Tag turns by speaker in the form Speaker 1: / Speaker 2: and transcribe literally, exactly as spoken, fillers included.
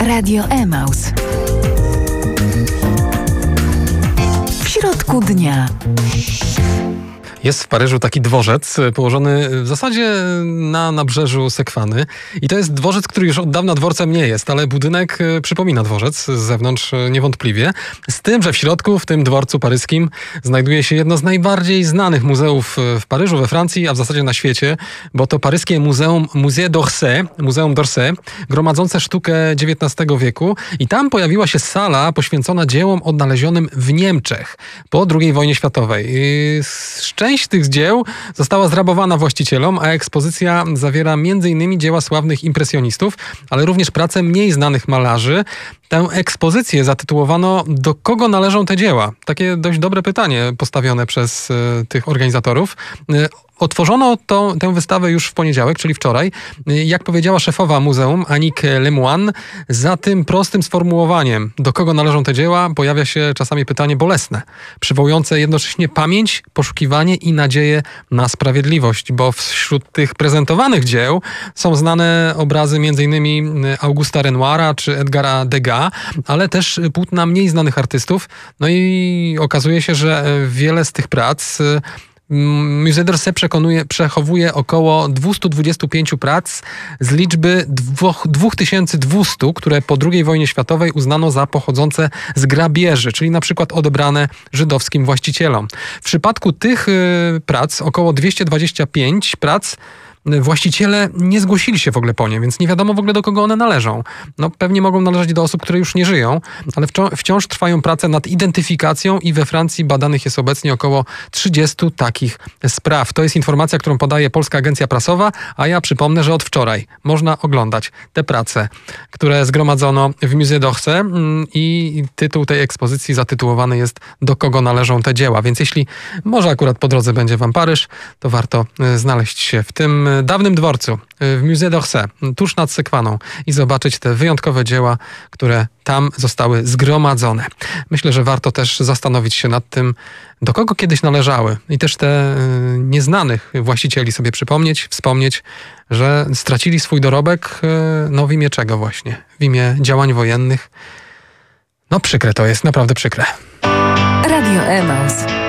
Speaker 1: Radio Emaus. W środku dnia.
Speaker 2: Jest w Paryżu taki dworzec położony w zasadzie na nabrzeżu Sekwany. I to jest dworzec, który już od dawna dworcem nie jest, ale budynek przypomina dworzec z zewnątrz niewątpliwie. Z tym, że w środku, w tym dworcu paryskim, znajduje się jedno z najbardziej znanych muzeów w Paryżu, we Francji, a w zasadzie na świecie, bo to paryskie muzeum Musée d'Orsay, Muzeum d'Orsay, gromadzące sztukę dziewiętnastego wieku. I tam pojawiła się sala poświęcona dziełom odnalezionym w Niemczech po drugiej wojnie światowej. I Część tych dzieł została zrabowana właścicielom, a ekspozycja zawiera między innymi dzieła sławnych impresjonistów, ale również prace mniej znanych malarzy. Tę ekspozycję zatytułowano "Do kogo należą te dzieła?". Takie dość dobre pytanie postawione przez y, tych organizatorów. Y, Otworzono to, tę wystawę już w poniedziałek, czyli wczoraj. Jak powiedziała szefowa muzeum, Annick Lemoine, za tym prostym sformułowaniem, do kogo należą te dzieła, pojawia się czasami pytanie bolesne, przywołujące jednocześnie pamięć, poszukiwanie i nadzieję na sprawiedliwość, bo wśród tych prezentowanych dzieł są znane obrazy m.in. Augusta Renoira czy Edgara Degas, ale też płótna mniej znanych artystów. No i okazuje się, że wiele z tych prac Musée d'Orsay przekonuje, przechowuje około dwieście dwadzieścia pięć prac z liczby dwa tysiące dwieście, które po drugiej wojnie światowej uznano za pochodzące z grabieży, czyli na przykład odebrane żydowskim właścicielom. W przypadku tych y, prac, około dwieście dwadzieścia pięć prac, właściciele nie zgłosili się w ogóle po nie, więc nie wiadomo w ogóle, do kogo one należą. No pewnie mogą należeć do osób, które już nie żyją, ale wciąż trwają prace nad identyfikacją i we Francji badanych jest obecnie około trzydziestu takich spraw. To jest informacja, którą podaje Polska Agencja Prasowa, a ja przypomnę, że od wczoraj można oglądać te prace, które zgromadzono w Musée d'Orsay i tytuł tej ekspozycji zatytułowany jest "Do kogo należą te dzieła?". Więc jeśli może akurat po drodze będzie wam Paryż, to warto znaleźć się w tym dawnym dworcu, w Musée d'Orsay, tuż nad Sekwaną i zobaczyć te wyjątkowe dzieła, które tam zostały zgromadzone. Myślę, że warto też zastanowić się nad tym, do kogo kiedyś należały i też te nieznanych właścicieli sobie przypomnieć, wspomnieć, że stracili swój dorobek, no w imię czego właśnie? W imię działań wojennych. No przykre to jest, naprawdę przykre.
Speaker 1: Radio Emaus.